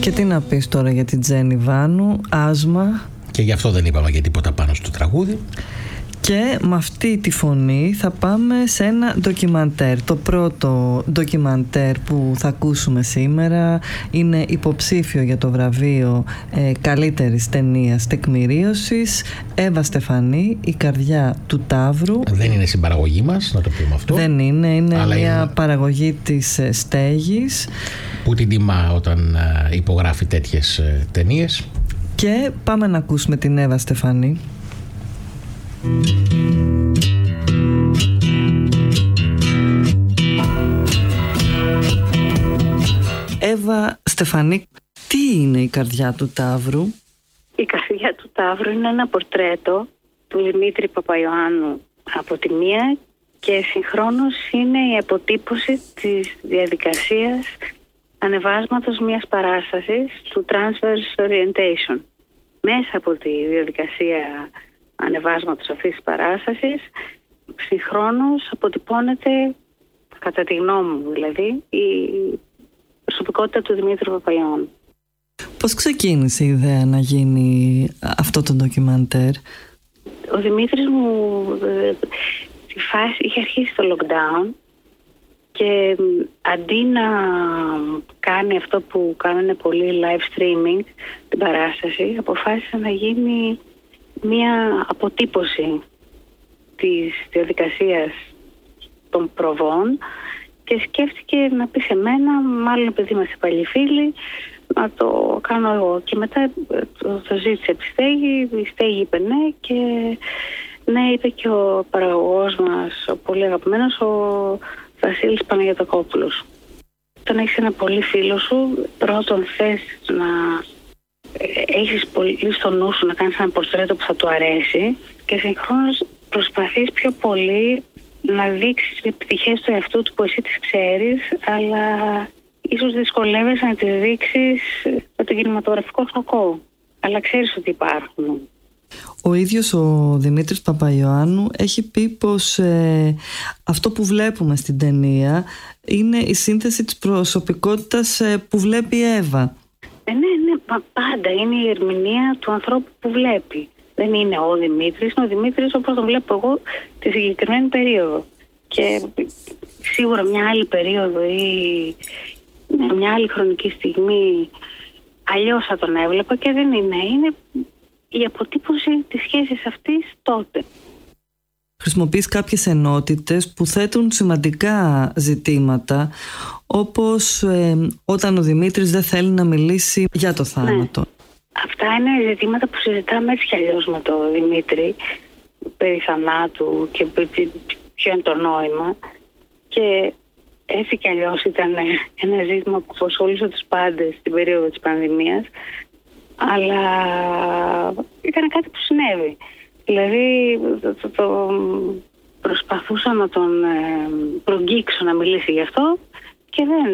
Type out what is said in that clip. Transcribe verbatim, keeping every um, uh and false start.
Και τι να πεις τώρα για την Τζέννη Βάνου, άσμα. Και γι' αυτό δεν είπαμε και τίποτα πάνω στο τραγούδι. Και με αυτή τη φωνή θα πάμε σε ένα ντοκιμαντέρ. Το πρώτο ντοκιμαντέρ που θα ακούσουμε σήμερα είναι υποψήφιο για το βραβείο ε, καλύτερης ταινίας τεκμηρίωσης. Εύα Στεφανή, Η καρδιά του Ταύρου. Δεν είναι συμπαραγωγή μας, να το πούμε αυτό. Δεν είναι, είναι Αλλά μια είναι... παραγωγή της ε, Στέγης. Που την τιμά όταν ε, υπογράφει τέτοιες ε, ταινίες. Και πάμε να ακούσουμε την Εύα Στεφανή. Εύα Στεφανή, τι είναι η καρδιά του Ταύρου? Η καρδιά του Ταύρου είναι ένα πορτρέτο του Δημήτρη Παπαϊωάννου από τη μία και συγχρόνως είναι η αποτύπωση της διαδικασίας ανεβάσματος μιας παράστασης του Transverse Orientation. Μέσα από τη διαδικασία ανεβάσματος αυτής της παράστασης συγχρόνως αποτυπώνεται, κατά τη γνώμη μου δηλαδή, η προσωπικότητα του Δημήτρη Παπαϊωάννου. Πώς ξεκίνησε η ιδέα να γίνει αυτό το ντοκιμαντέρ? Ο Δημήτρης μου στη φάση είχε αρχίσει το lockdown και αντί να κάνει αυτό που κάνανε πολύ live streaming την παράσταση, αποφάσισε να γίνει μια αποτύπωση της διαδικασίας των προβών και σκέφτηκε να πει σε μένα, μάλλον επειδή είμαστε παλιοί φίλοι, να το κάνω εγώ. Και μετά το, το ζήτησε τη Στέγη, η Στέγη είπε ναι και ναι είπε και ο παραγωγός μας, ο πολύ αγαπημένος, ο Βασίλης Παναγιωτακόπουλος. Όταν έχεις ένα πολύ φίλο σου, πρώτον θες να έχεις πολύ στο νου σου να κάνεις ένα πορτρέτο που θα του αρέσει και συγχρόνως προσπαθείς πιο πολύ να δείξεις τις πτυχές του εαυτού του που εσύ τις ξέρεις, αλλά ίσως δυσκολεύεσαι να τις δείξεις με τον κινηματογραφικό φακό, αλλά ξέρεις ότι υπάρχουν. Ο ίδιος ο Δημήτρης Παπαϊωάννου έχει πει πως ε, αυτό που βλέπουμε στην ταινία είναι η σύνθεση της προσωπικότητας ε, που βλέπει η Εύα. Ε, ναι, ναι, μα πάντα είναι η ερμηνεία του ανθρώπου που βλέπει. Δεν είναι ο Δημήτρης, είναι ο Δημήτρης όπως τον βλέπω εγώ τη συγκεκριμένη περίοδο. Και σίγουρα μια άλλη περίοδο ή μια άλλη χρονική στιγμή αλλιώς θα τον έβλεπα και δεν είναι. Είναι η αποτύπωση της σχέσης αυτής τότε. Χρησιμοποιείς κάποιες ενότητες που θέτουν σημαντικά ζητήματα, όπως ε, όταν ο Δημήτρης δεν θέλει να μιλήσει για το θάνατο. Ναι. Αυτά είναι ζητήματα που συζητάμε έτσι κι αλλιώς με τον Δημήτρη, περί θανάτου και ποιο είναι το νόημα. Και έτσι κι αλλιώς ήταν ένα ζήτημα που απασχολούσε τους πάντες στην περίοδο της πανδημίας, αλλά ήταν κάτι που συνέβη. Δηλαδή το, το, το προσπαθούσα να τον ε, προγγίξω να μιλήσει γι' αυτό και δεν,